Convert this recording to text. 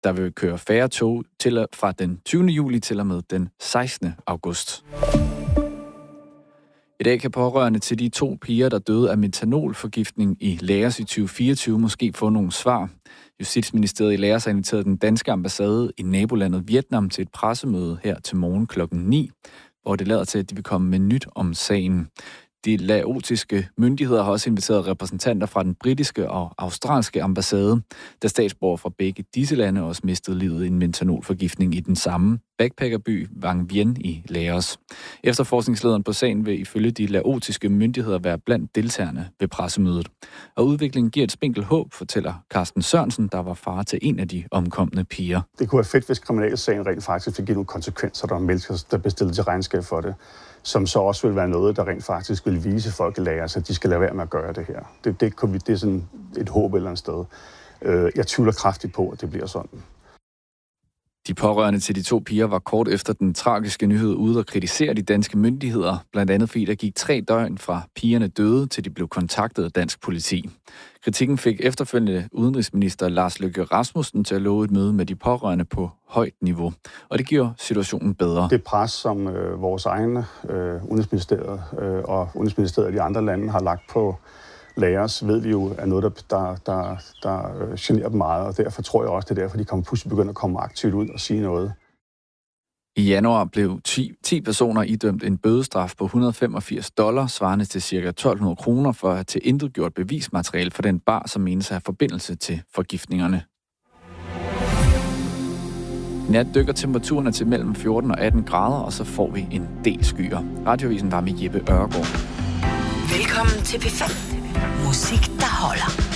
Der vil køre færre tog fra den 20. juli til og med den 16. august. I dag kan pårørende til de 2 piger, der døde af metanolforgiftning i Laos i 2024, måske få nogle svar. Justitsministeriet i Laos har inviteret den danske ambassade i nabolandet Vietnam til et pressemøde her til morgen klokken 9, hvor det lader til, at de vil komme med nyt om sagen. De laotiske myndigheder har også inviteret repræsentanter fra den britiske og australske ambassade, da statsborgere fra begge disse lande også mistede livet i en metanolforgiftning i den samme backpackerby Vang Vieng i Laos. Efterforskningslederen på sagen vil ifølge de laotiske myndigheder være blandt deltagerne ved pressemødet. Og udviklingen giver et spinkelt håb, fortæller Carsten Sørensen, der var far til en af de omkomne piger. Det kunne være fedt, hvis kriminalsagen rent faktisk fik nogle konsekvenser, der er mennesker, der bestiller til regnskab for det, som så også vil være noget, der rent faktisk vil vise folk i Laos, at de skal lade være med at gøre det her. Det er sådan et håb et eller andet sted. Jeg tvivler kraftigt på, at det bliver sådan. De pårørende til de 2 piger var kort efter den tragiske nyhed ude og kritisere de danske myndigheder, blandt andet fordi der gik 3 døgn fra pigerne døde, til de blev kontaktet af dansk politi. Kritikken fik efterfølgende udenrigsminister Lars Løkke Rasmussen til at love et møde med de pårørende på højt niveau, og det giver situationen bedre. Det pres, som vores egne udenrigsministeriet og udenrigsministeriet i de andre lande har lagt på Laos, ved vi jo er noget, der generer dem meget, og derfor tror jeg også, det er derfor, de pludselig begynder at komme aktivt ud og sige noget. I januar blev 10 personer idømt en bødestraf på $185, svarende til ca. 1.200 kroner for at have tilintetgjort bevismateriale for den bar, som menes at have forbindelse til forgiftningerne. I nat dykker temperaturerne til mellem 14 og 18 grader, og så får vi en del skyer. Radioavisen var med Jeppe Ørgaard. Velkommen til P5. Musik, der holder.